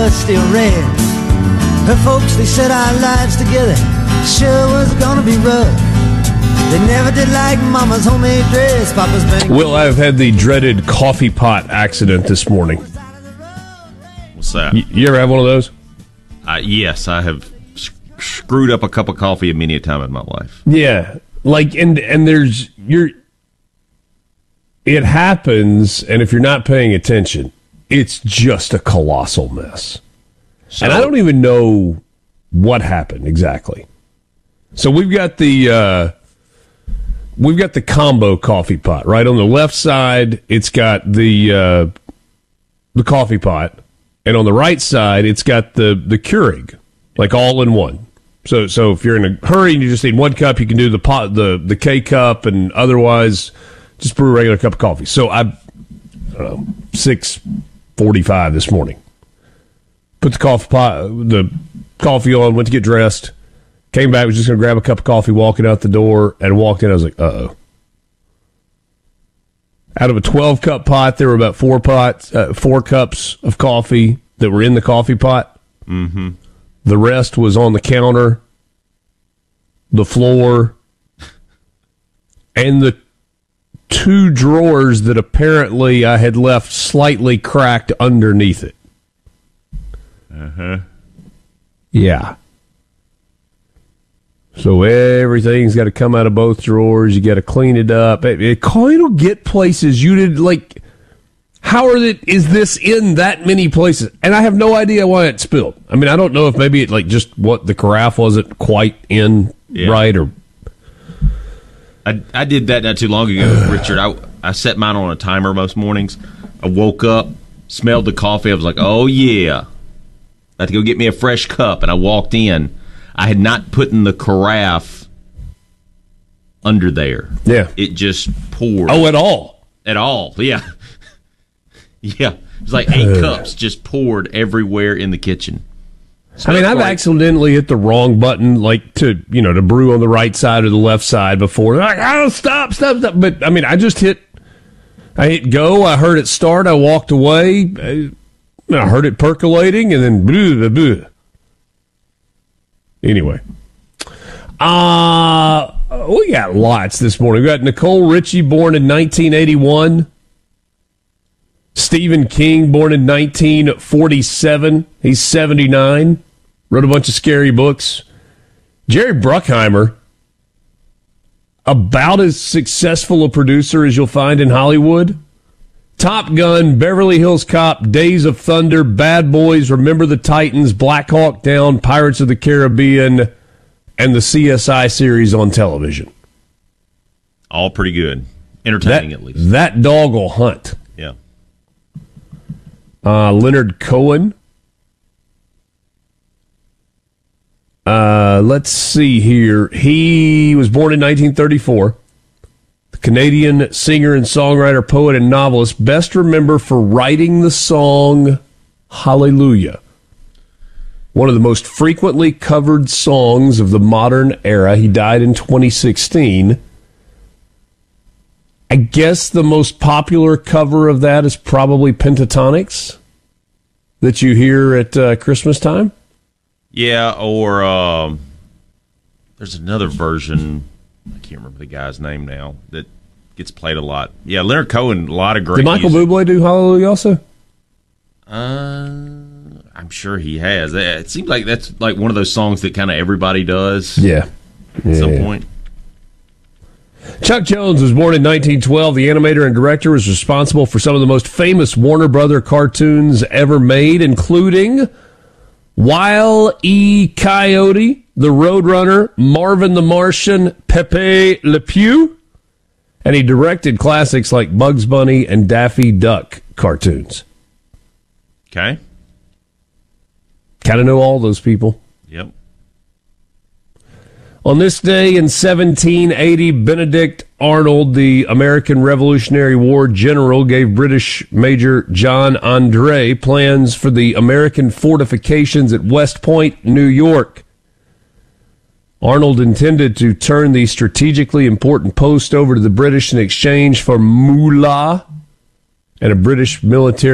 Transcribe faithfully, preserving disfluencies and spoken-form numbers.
was still red. Her folks, they said our lives together sure was gonna be rough. They never did like Mama's homemade dress, Papa's bang. Will, I've had the dreaded coffee pot accident this morning. What's that? Y- you ever have one of those? Uh, yes, I have sc- screwed up a cup of coffee many a time in my life. Yeah, like and and there's you're. It happens, and if you're not paying attention, it's just a colossal mess. So, and I don't even know what happened exactly. So we've got the uh, we've got the combo coffee pot, right? On the left side, it's got the uh, the coffee pot, and on the right side, it's got the the Keurig, like all in one. So so if you're in a hurry and you just need one cup, you can do the pot the the K cup, and otherwise just brew a regular cup of coffee. So I, I don't know, six forty-five this morning. Put the coffee pot, the coffee on, went to get dressed, came back, was just going to grab a cup of coffee, walking out the door, and walked in. I was like, uh-oh. Out of a twelve-cup pot, there were about four pots, uh, four cups of coffee that were in the coffee pot. Mm-hmm. The rest was on the counter, the floor, and the two drawers that apparently I had left slightly cracked underneath it. Uh-huh. Yeah. So everything's got to come out of both drawers. You got to clean it up. It, it, it'll get places you did like. How are it? Is this in that many places? And I have no idea why it spilled. I mean, I don't know if maybe it like just what the carafe wasn't quite in yeah. right or. I I did that not too long ago, Richard. I I set mine on a timer most mornings. I woke up, smelled the coffee. I was like, oh yeah. I had to go get me a fresh cup, and I walked in. I had not put in the carafe under there. Yeah. It just poured. Oh, at all? At all, yeah. Yeah. It was like eight cups just poured everywhere in the kitchen. I mean, I've like, accidentally hit the wrong button, like to, you know, to brew on the right side or the left side before. Like, oh, stop, stop, stop. But, I mean, I just hit, I hit go. I heard it start. I walked away. I, I heard it percolating, and then blah, blah, blah. Anyway. Uh, we got lots this morning. We got Nicole Richie, born in nineteen eighty-one. Stephen King, born in nineteen forty-seven. He's seventy-nine. Wrote a bunch of scary books. Jerry Bruckheimer, about as successful a producer as you'll find in Hollywood. Top Gun, Beverly Hills Cop, Days of Thunder, Bad Boys, Remember the Titans, Black Hawk Down, Pirates of the Caribbean, and the C S I series on television. All pretty good. Entertaining, that, at least. That dog will hunt. Yeah. Uh, Leonard Cohen. Uh, let's see here. He was born in nineteen thirty-four. The Canadian singer and songwriter, poet, and novelist, best remembered for writing the song Hallelujah. One of the most frequently covered songs of the modern era. He died in twenty sixteen. I guess the most popular cover of that is probably Pentatonix that you hear at uh, Christmas time. Yeah, or um, there's another version. I can't remember the guy's name now that gets played a lot. Yeah, Leonard Cohen, a lot of great. Did Michael music. Bublé do Hallelujah also? Uh, I'm sure he has. It seems like that's like one of those songs that kind of everybody does. Yeah, at yeah. some point. Chuck Jones was born in nineteen twelve. The animator and director was responsible for some of the most famous Warner Brother cartoons ever made, including Wile E. Coyote, The Roadrunner, Marvin the Martian, Pepe Le Pew, and he directed classics like Bugs Bunny and Daffy Duck cartoons. Okay. Kind of know all those people. Yep. On this day in seventeen eighty, Benedict Arnold, the American Revolutionary War general, gave British Major John Andre plans for the American fortifications at West Point, New York. Arnold intended to turn the strategically important post over to the British in exchange for moolah and a British military